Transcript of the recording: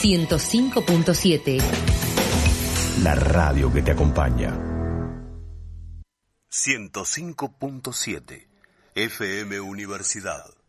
105.7. La radio que te acompaña. 105.7 FM Universidad.